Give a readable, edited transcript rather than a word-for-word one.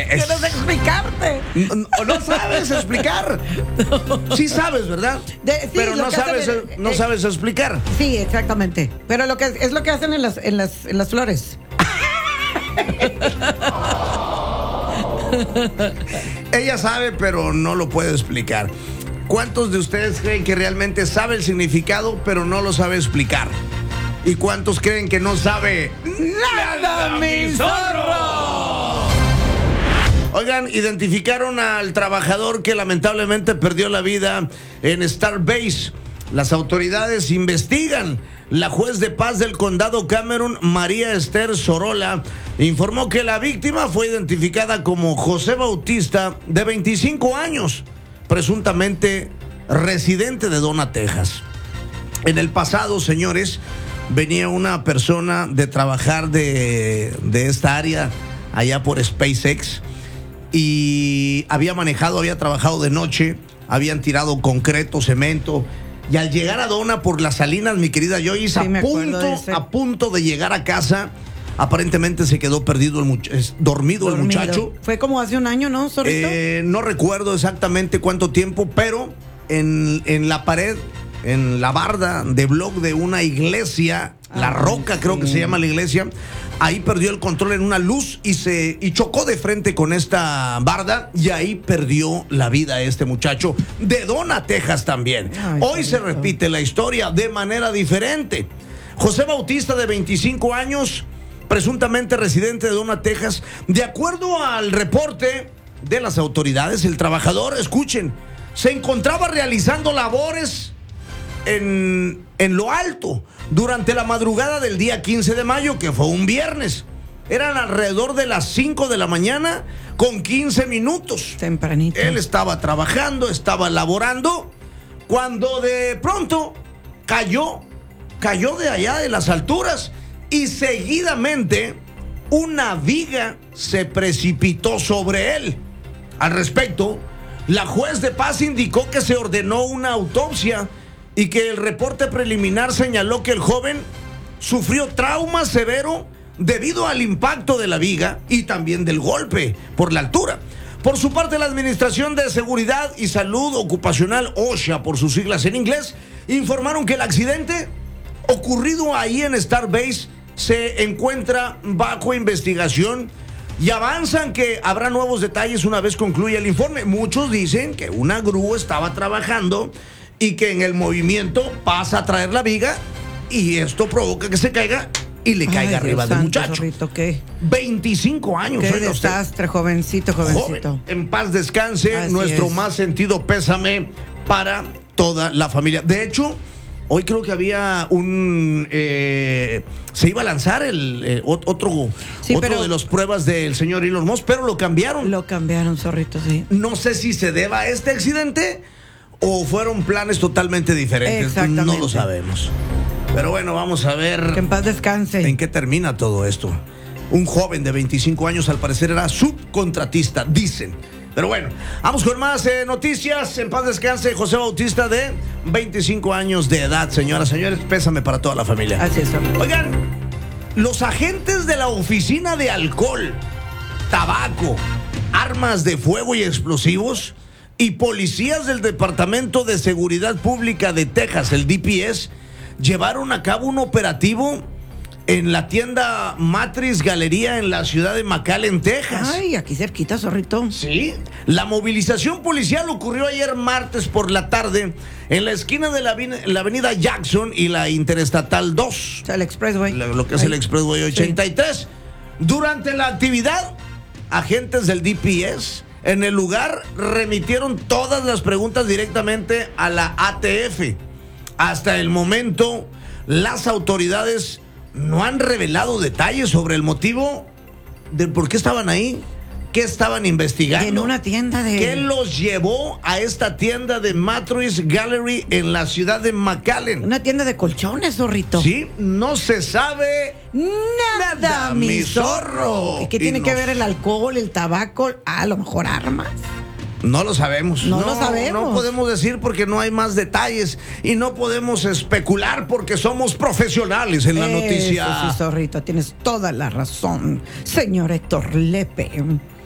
Yo no sé explicarte. No sabes explicar. Sí sabes, ¿verdad? Sí, pero lo no que hacen sabes, no sabes explicar. Sí, exactamente. Pero es lo que hacen en las flores. Ella sabe, pero no lo puede explicar. ¿Cuántos de ustedes creen que realmente sabe el significado, pero no lo sabe explicar? ¿Y cuántos creen que no sabe ¡Nada, mi zorro! Oigan, identificaron al trabajador que lamentablemente perdió la vida en Starbase. Las autoridades investigan. La juez de paz del condado Cameron, María Esther Sorolla, informó que la víctima fue identificada como José Bautista, de 25 años, presuntamente residente de Donna, Texas. En el pasado, señores, venía una persona de trabajar de esta área allá por SpaceX y había trabajado de noche, habían tirado concreto, cemento. Y al llegar a Donna por las Salinas, mi querida Joyce, Sí, a punto de llegar a casa, aparentemente se quedó perdido dormido el muchacho. Fue como hace un año, ¿no, zorrito? No recuerdo exactamente cuánto tiempo, pero en la pared, en la barda de bloc de una iglesia, La Roca creo que se llama la iglesia, ahí perdió el control en una luz y chocó de frente con esta barda y ahí perdió la vida este muchacho de Donna, Texas también. Hoy se repite la historia de manera diferente. José Bautista, de 25 años, presuntamente residente de Donna, Texas. De acuerdo al reporte de las autoridades, el trabajador, escuchen, se encontraba realizando labores en lo alto durante la madrugada del día 15 de mayo, que fue un viernes. Eran alrededor de las 5 de la mañana con 15 minutos. Tempranito. Él estaba trabajando, estaba laborando, cuando de pronto cayó de allá de las alturas y seguidamente una viga se precipitó sobre él. Al respecto, la juez de paz indicó que se ordenó una autopsia y que el reporte preliminar señaló que el joven sufrió trauma severo debido al impacto de la viga y también del golpe por la altura. Por su parte, la Administración de Seguridad y Salud Ocupacional, OSHA por sus siglas en inglés, informaron que el accidente ocurrido ahí en Starbase se encuentra bajo investigación y avanzan que habrá nuevos detalles una vez concluya el informe. Muchos dicen que una grúa estaba trabajando y que en el movimiento pasa a traer la viga y esto provoca que se caiga y le caiga arriba del muchacho. Zorrito, ¿qué? 25 años. Qué desastre, jovencito. Joven, en paz descanse. Así nuestro es. más sentido pésame para toda la familia. De hecho, hoy creo que había se iba a lanzar otro de las pruebas del señor Elon Musk, pero lo cambiaron. Lo cambiaron, zorrito, sí. No sé si se deba a este accidente o fueron planes totalmente diferentes. Exactamente. No lo sabemos. Pero bueno, vamos a ver Que en paz descanse. en qué termina todo esto. Un joven de 25 años, al parecer, era subcontratista, dicen. Pero bueno, vamos con más noticias. En paz descanse José Bautista, de 25 años de edad. Señoras, señores, pésame para toda la familia. Así es, zorrito. Oigan, los agentes de la Oficina de Alcohol, Tabaco, Armas de Fuego y Explosivos y policías del Departamento de Seguridad Pública de Texas, el DPS, llevaron a cabo un operativo en la tienda Matrix Galería en la ciudad de McAllen, Texas. Ay, aquí cerquita, zorrito. Sí, la movilización policial ocurrió ayer martes por la tarde en la esquina de la avenida Jackson y la Interestatal 2. O sea, el Expressway. Lo que es el Expressway 83. Sí. Durante la actividad, agentes del DPS en el lugar remitieron todas las preguntas directamente a la ATF. Hasta el momento, las autoridades no han revelado detalles sobre el motivo de por qué estaban ahí, qué estaban investigando. En una tienda de... ¿Qué los llevó a esta tienda de Matrix Gallery en la ciudad de McAllen? Una tienda de colchones, zorrito. Sí, no se sabe Nada, mi zorro. ¿Y qué tiene que ver el alcohol, el tabaco? A lo mejor armas. No lo sabemos. No lo sabemos. No podemos decir porque no hay más detalles y no podemos especular porque somos profesionales en la noticia. Sí, zorrito, tienes toda la razón, señor Héctor Lepe.